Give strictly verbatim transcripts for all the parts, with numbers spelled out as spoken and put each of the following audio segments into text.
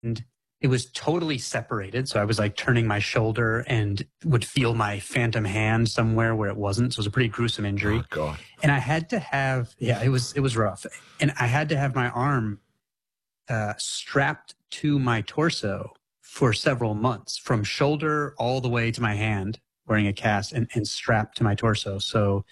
and it was totally separated. So I was like turning my shoulder and would feel my phantom hand somewhere where it wasn't. So it was a pretty gruesome injury. Oh, God. And I had to have, yeah, it was, it was rough. And I had to have my arm uh, strapped to my torso for several months, from shoulder all the way to my hand, wearing a cast and, and strapped to my torso. So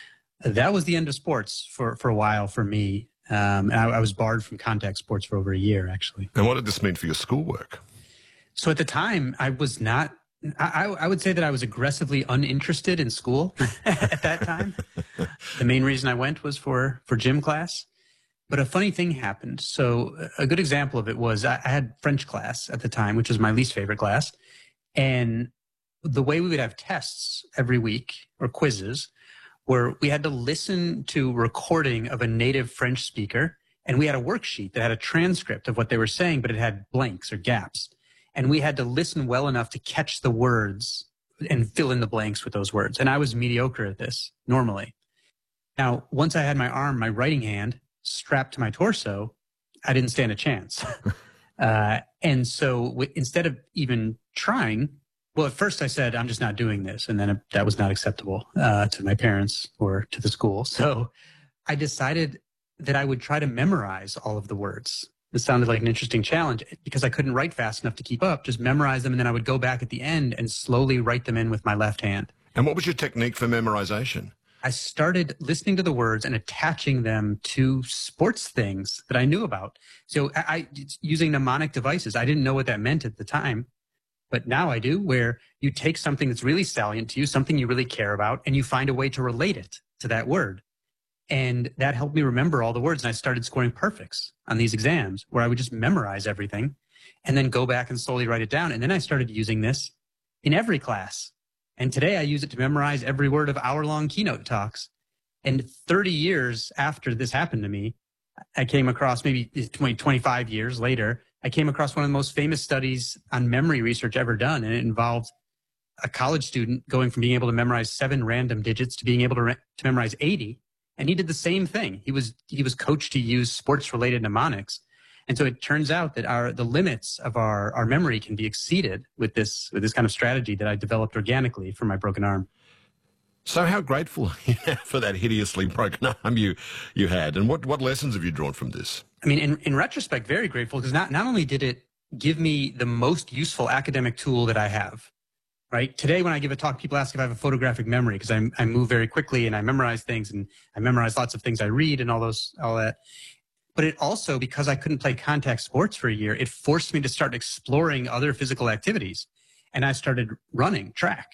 that was the end of sports for, for a while for me. Um, and I, I was barred from contact sports for over a year, actually. And what did this mean for your schoolwork? So at the time, I was not, I, I would say that I was aggressively uninterested in school at that time. The main reason I went was for, for gym class. But a funny thing happened. So a good example of it was I, I had French class at the time, which was my least favorite class. And the way we would have tests every week, or quizzes, where we had to listen to recording of a native French speaker, and we had a worksheet that had a transcript of what they were saying, but it had blanks or gaps. And we had to listen well enough to catch the words and fill in the blanks with those words. And I was mediocre at this normally. Now, once I had my arm, my writing hand, strapped to my torso, I didn't stand a chance. uh, and so w- instead of even trying, well, at first I said, I'm just not doing this. And then it, that was not acceptable uh, to my parents or to the school. So I decided that I would try to memorize all of the words. This sounded like an interesting challenge because I couldn't write fast enough to keep up, just memorize them. And then I would go back at the end and slowly write them in with my left hand. And what was your technique for memorization? I started listening to the words and attaching them to sports things that I knew about. So I, I using mnemonic devices. I didn't know what that meant at the time, but now I do, where you take something that's really salient to you, something you really care about, and you find a way to relate it to that word. And that helped me remember all the words. And I started scoring perfects on these exams where I would just memorize everything and then go back and slowly write it down. And then I started using this in every class. And today I use it to memorize every word of hour-long keynote talks. And thirty years after this happened to me, I came across, maybe twenty, twenty-five years later, I came across one of the most famous studies on memory research ever done. And it involved a college student going from being able to memorize seven random digits to being able to, re- to memorize eighty. And he did the same thing. He was, he was coached to use sports-related mnemonics. And so it turns out that our, the limits of our, our memory can be exceeded with this, with this kind of strategy that I developed organically for my broken arm. So how grateful are you for that hideously broken arm you, you had? And what, what lessons have you drawn from this? I mean, in, in retrospect, very grateful, because not, not only did it give me the most useful academic tool that I have, right? Today, when I give a talk, people ask if I have a photographic memory, because I, I move very quickly and I memorize things, and I memorize lots of things I read and all those, all that. But it also, because I couldn't play contact sports for a year, it forced me to start exploring other physical activities. And I started running track.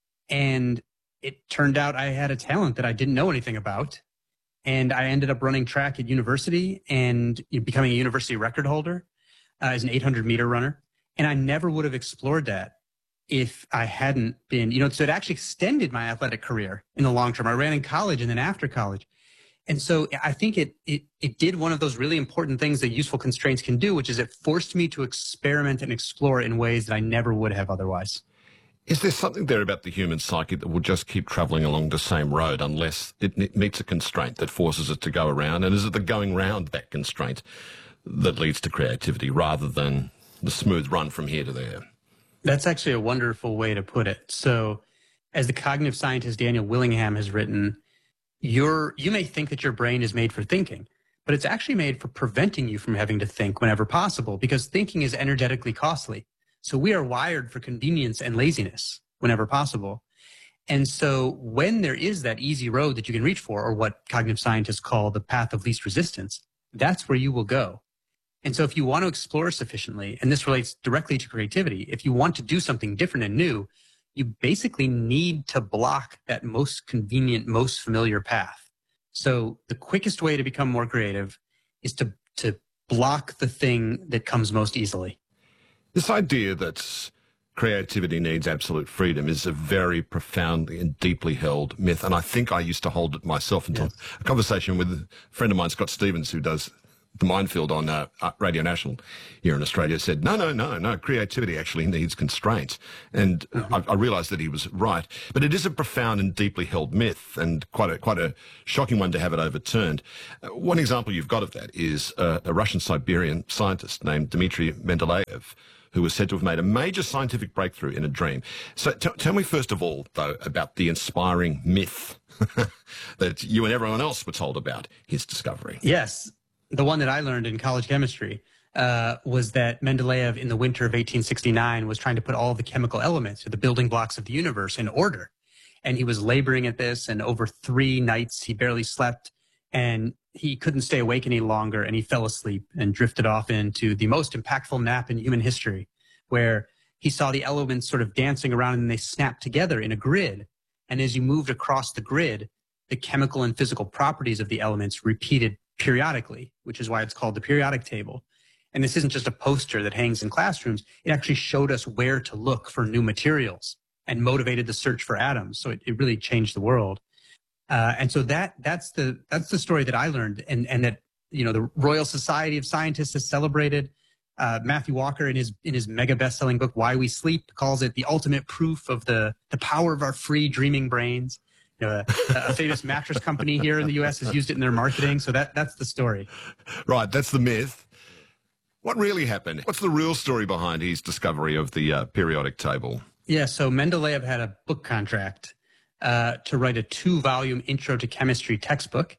And it turned out I had a talent that I didn't know anything about. And I ended up running track at university and becoming a university record holder uh, as an eight hundred meter runner. And I never would have explored that if I hadn't been, you know, so it actually extended my athletic career in the long term. I ran in college and then after college. And so I think it, it, it did one of those really important things that useful constraints can do, which is it forced me to experiment and explore in ways that I never would have otherwise. Is there something there about the human psyche that will just keep travelling along the same road unless it meets a constraint that forces it to go around? And is it the going round that constraint that leads to creativity rather than the smooth run from here to there? That's actually a wonderful way to put it. So as the cognitive scientist Daniel Willingham has written, Your, you may think that your brain is made for thinking, but it's actually made for preventing you from having to think whenever possible, because thinking is energetically costly. So we are wired for convenience and laziness whenever possible. And so when there is that easy road that you can reach for, or what cognitive scientists call the path of least resistance, that's where you will go. And so if you want to explore sufficiently, and this relates directly to creativity, if you want to do something different and new, you basically need to block that most convenient, most familiar path. So the quickest way to become more creative is to, to block the thing that comes most easily. This idea that creativity needs absolute freedom is a very profoundly and deeply held myth. And I think I used to hold it myself until yes. a conversation with a friend of mine, Scott Stevens, who does the minefield on uh, Radio National here in Australia said, no, no, no, no, creativity actually needs constraints. And mm-hmm. I, I realised that he was right. But it is a profound and deeply held myth, and quite a, quite a shocking one to have it overturned. Uh, one example you've got of that is uh, a Russian-Siberian scientist named Dmitry Mendeleev, who was said to have made a major scientific breakthrough in a dream. So t- tell me first of all, though, about the inspiring myth that you and everyone else were told about his discovery. Yes. The one that I learned in college chemistry uh, was that Mendeleev in the winter of eighteen sixty-nine was trying to put all the chemical elements, or the building blocks of the universe, in order. And he was laboring at this, and over three nights he barely slept, and he couldn't stay awake any longer, and he fell asleep and drifted off into the most impactful nap in human history, where he saw the elements sort of dancing around and they snapped together in a grid. And as you moved across the grid, the chemical and physical properties of the elements repeated periodically, which is why it's called the periodic table. And this isn't just a poster that hangs in classrooms. It actually showed us where to look for new materials and motivated the search for atoms. So it, it really changed the world. Uh, and so that that's the that's the story that I learned, and and that, you know, the Royal Society of Scientists has celebrated. Uh, Matthew Walker, in his in his mega best-selling book Why We Sleep, calls it the ultimate proof of the the power of our free dreaming brains. You know, a, a famous mattress company here in the U S has used it in their marketing. So that that's the story. Right, that's the myth. What really happened? What's the real story behind his discovery of the uh, periodic table? Yeah, so Mendeleev had a book contract uh, to write a two-volume Intro to Chemistry textbook,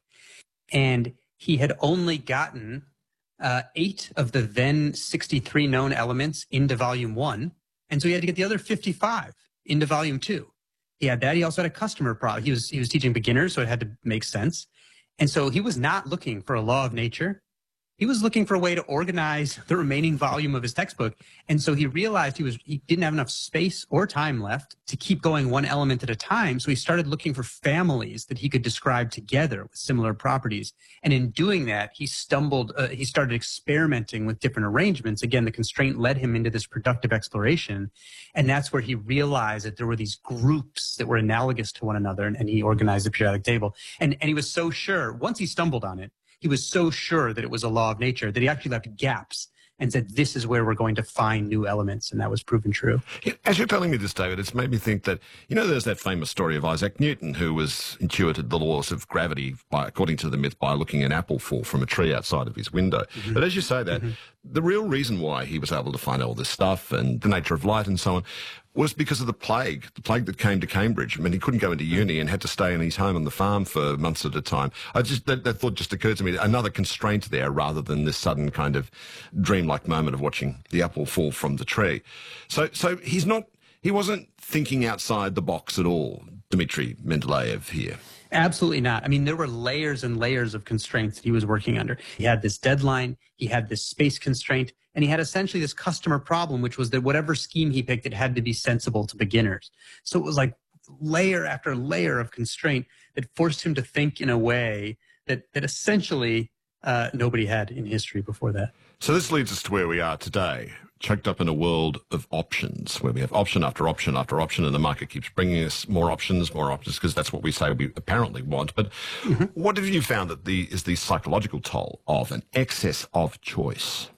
and he had only gotten uh, eight of the then sixty-three known elements into volume one, and so he had to get the other fifty-five into volume two. He had that. He also had a customer problem. He was he was teaching beginners, so it had to make sense. And so he was not looking for a law of nature. He was looking for a way to organize the remaining volume of his textbook. And so he realized he was he didn't have enough space or time left to keep going one element at a time. So he started looking for families that he could describe together with similar properties. And in doing that, he stumbled, uh, he started experimenting with different arrangements. Again, the constraint led him into this productive exploration. And that's where he realized that there were these groups that were analogous to one another. And, and he organized the periodic table. And, and he was so sure, once he stumbled on it, he was so sure that it was a law of nature that he actually left gaps and said, this is where we're going to find new elements. And that was proven true. As you're telling me this, David, it's made me think that, you know, there's that famous story of Isaac Newton, who was intuited the laws of gravity, by, according to the myth, by looking an apple fall from a tree outside of his window. Mm-hmm. But as you say that, mm-hmm. the real reason why he was able to find all this stuff and the nature of light and so on was because of the plague, the plague that came to Cambridge. I mean, he couldn't go into uni and had to stay in his home on the farm for months at a time. I just, that, that thought just occurred to me, another constraint there rather than this sudden kind of dreamlike moment of watching the apple fall from the tree. So, so he's not, he wasn't thinking outside the box at all, Dmitry Mendeleev here. Absolutely not. I mean, there were layers and layers of constraints that he was working under. He had this deadline, he had this space constraint, and he had essentially this customer problem, which was that whatever scheme he picked, it had to be sensible to beginners. So it was like layer after layer of constraint that forced him to think in a way that, that essentially uh, nobody had in history before that. So this leads us to where we are today, choked up in a world of options, where we have option after option after option, and the market keeps bringing us more options, more options, because that's what we say we apparently want. But mm-hmm. what have you found that the is the psychological toll of an excess of choice?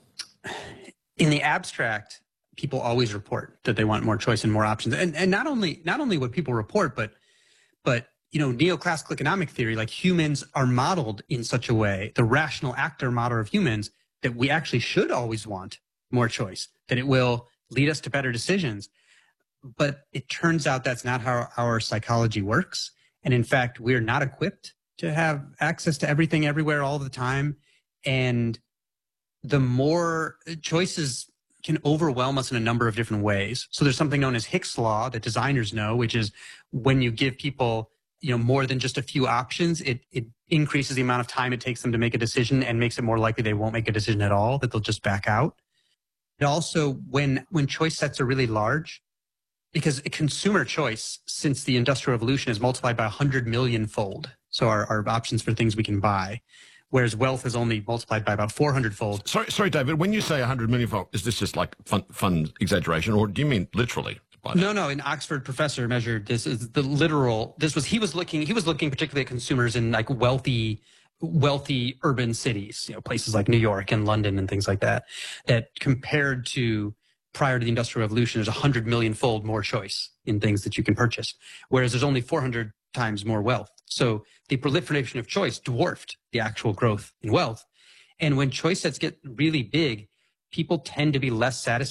In the abstract, people always report that they want more choice and more options. And and not only not only what people report, but but you know, neoclassical economic theory, like humans are modeled in such a way, the rational actor model of humans, that we actually should always want more choice, that it will lead us to better decisions. But it turns out that's not how our psychology works. And in fact, we're not equipped to have access to everything everywhere all the time. And the more choices can overwhelm us in a number of different ways. So there's something known as Hicks' law that designers know, which is when you give people, you know, more than just a few options, it, it increases the amount of time it takes them to make a decision and makes it more likely they won't make a decision at all, that they'll just back out. It also, when, when choice sets are really large, because consumer choice since the Industrial Revolution is multiplied by one hundred million fold. So our, our options for things we can buy. Whereas wealth is only multiplied by about four hundred fold. Sorry, sorry, David, when you say one hundred million fold, is this just like fun, fun exaggeration, or do you mean literally? No, no. An Oxford professor measured this is the literal. This was he was looking. He was looking particularly at consumers in like wealthy, wealthy urban cities, you know, places like New York and London and things like that, that compared to prior to the Industrial Revolution, there's one hundred million fold more choice in things that you can purchase, whereas there's only four hundred times more wealth. So the proliferation of choice dwarfed the actual growth in wealth. And when choice sets get really big, people tend to be less satisfied